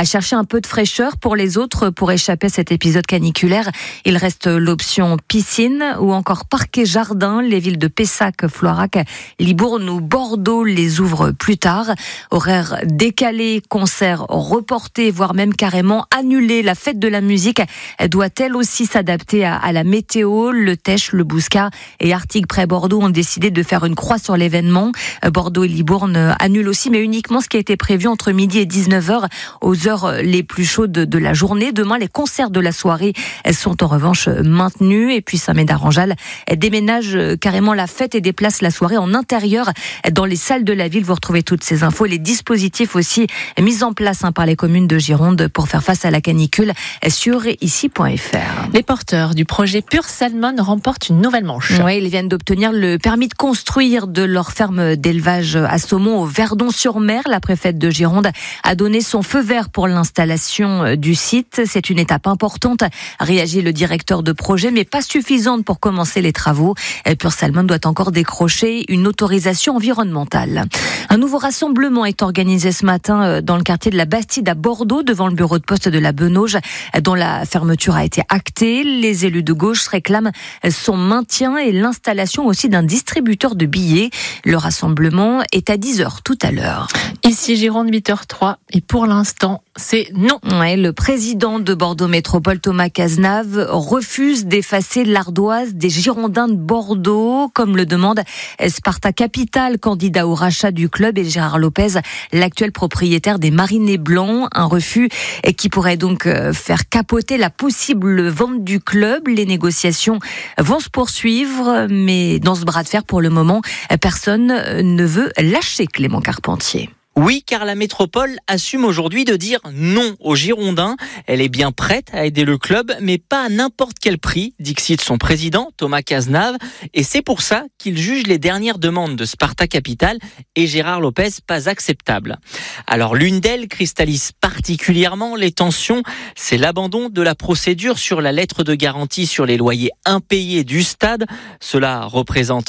à chercher un peu de fraîcheur. Pour les autres, pour échapper à cet épisode caniculaire, il reste l'option piscine ou encore parc et jardin. Les villes de Pessac, Floirac, Libourne ou Bordeaux les ouvrent plus tard. Horaires décalés, concerts reportés, voire même carrément annulés. La fête de la musique doit elle aussi s'adapter à la météo. Le Tech, le Bouscat et Artigues près Bordeaux ont décidé de faire une croix sur l'événement. Bordeaux et Libourne annulent aussi, mais uniquement ce qui a été prévu entre midi et 19h aux heures les plus chaudes de la journée. Demain, les concerts de la soirée sont en revanche maintenus. Et puis Saint-Médard-en-Jalles déménage carrément la fête et déplace la soirée en intérieur dans les salles de la ville. Vous retrouvez toutes ces infos, les dispositifs aussi mis en place par les communes de Gironde pour faire face à la canicule sur ici.fr. Les porteurs du projet Pure Salmon remportent une nouvelle manche. Oui, ils viennent d'obtenir le permis de construire de leur ferme d'élevage à saumon au Verdon-sur-Mer. La préfète de Gironde a donné son feu vert pour l'installation du site. C'est une étape importante, réagit le directeur de projet, mais pas suffisante pour commencer les travaux. Pure Salmon doit encore décrocher une autorisation environnementale. Un nouveau rassemblement est organisé ce matin dans le quartier de la Bastide à Bordeaux, devant le bureau de poste de la Benauge, dont la fermeture a été actée. Les élus de gauche réclament son maintien et l'installation aussi d'un distributeur de billets. Le rassemblement est à 10h tout à l'heure. Ici Gironde, 8h03, et pour l'instant, c'est non. Ouais, le président de Bordeaux Métropole, Thomas Cazenave, refuse d'effacer l'ardoise des Girondins de Bordeaux, comme le demande Sparta Capital, candidat au rachat du club, et Gérard Lopez, l'actuel propriétaire des Marinés Blancs. Un refus qui pourrait donc faire capoter la possible vente du club. Les négociations vont se poursuivre, mais dans ce bras de fer, pour le moment, personne ne veut lâcher Clément Carpentier. Oui, car la métropole assume aujourd'hui de dire non aux Girondins. Elle est bien prête à aider le club, mais pas à n'importe quel prix, dixit son président, Thomas Cazenave. Et c'est pour ça qu'il juge les dernières demandes de Sparta Capital et Gérard Lopez pas acceptables. Alors l'une d'elles cristallise particulièrement les tensions, c'est l'abandon de la procédure sur la lettre de garantie sur les loyers impayés du stade. Cela représente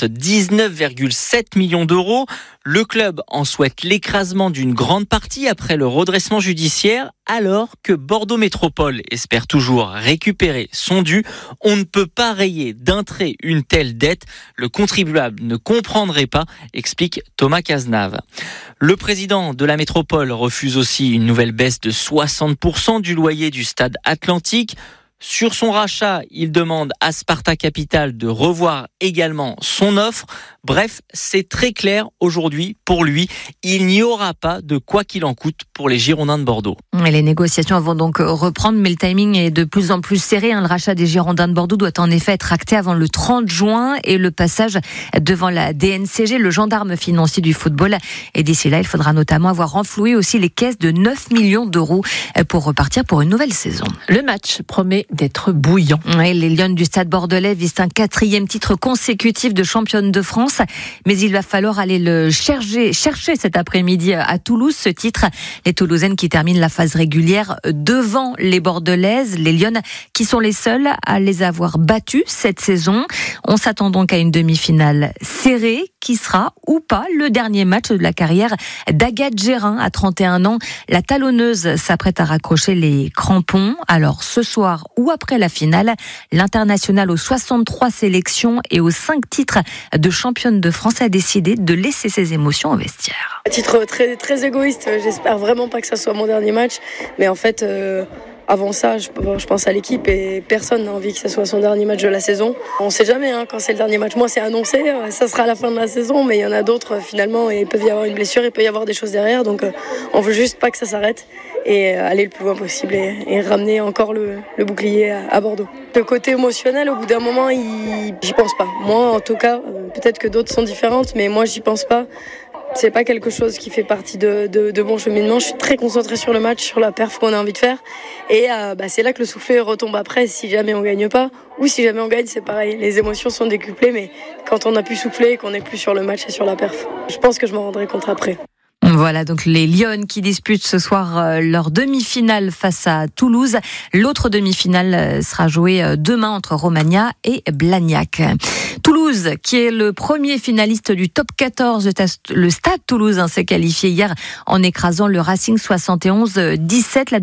19,7 millions d'euros. Le club en souhaite l'écrasement d'une grande partie après le redressement judiciaire, alors que Bordeaux Métropole espère toujours récupérer son dû. On ne peut pas rayer d'un trait une telle dette. Le contribuable ne comprendrait pas, explique Thomas Cazenave. Le président de la métropole refuse aussi une nouvelle baisse de 60% du loyer du stade Atlantique. Sur son rachat, il demande à Sparta Capital de revoir également son offre. Bref, c'est très clair aujourd'hui pour lui. Il n'y aura pas de quoi qu'il en coûte pour les Girondins de Bordeaux. Et les négociations vont donc reprendre, mais le timing est de plus en plus serré. Le rachat des Girondins de Bordeaux doit en effet être acté avant le 30 juin et le passage devant la DNCG, le gendarme financier du football. Et d'ici là, il faudra notamment avoir renfloué aussi les caisses de 9 millions d'euros pour repartir pour une nouvelle saison. Le match promet d'être bouillant. Oui, les Lions du Stade Bordelais visent un 4e titre consécutif de championne de France. Mais il va falloir aller le chercher cet après-midi à Toulouse, ce titre. Les Toulousaines qui terminent la phase régulière devant les Bordelaises, les Lyonnes qui sont les seules à les avoir battues cette saison. On s'attend donc à une demi-finale serrée qui sera ou pas le dernier match de la carrière d'Agathe Gérin à 31 ans. La talonneuse s'apprête à raccrocher les crampons. Alors ce soir ou après la finale, l'internationale aux 63 sélections et aux 5 titres de championne de France a décidé de laisser ses émotions au vestiaire. À titre très, très égoïste, j'espère vraiment pas que ça soit mon dernier match, mais en fait avant ça, je pense à l'équipe et personne n'a envie que ce soit son dernier match de la saison. On sait jamais quand c'est le dernier match. Moi, c'est annoncé, ça sera à la fin de la saison, mais il y en a d'autres finalement et il peut y avoir une blessure, il peut y avoir des choses derrière, donc on veut juste pas que ça s'arrête et aller le plus loin possible et ramener encore le bouclier à Bordeaux. Le côté émotionnel, au bout d'un moment, j'y pense pas. Moi, en tout cas, peut-être que d'autres sont différentes, mais moi, j'y pense pas. C'est pas quelque chose qui fait partie de mon cheminement. Je suis très concentrée sur le match, sur la perf qu'on a envie de faire. Et c'est là que le soufflet retombe après, si jamais on gagne pas. Ou si jamais on gagne, c'est pareil. Les émotions sont décuplées, mais quand on a pu souffler et qu'on n'est plus sur le match et sur la perf, je pense que je m'en rendrai compte après. Voilà donc les Lyonnes qui disputent ce soir leur demi-finale face à Toulouse. L'autre demi-finale sera jouée demain entre Romagna et Blagnac. Toulouse, qui est le premier finaliste du top 14, le Stade Toulousain s'est qualifié hier en écrasant le Racing 71-17.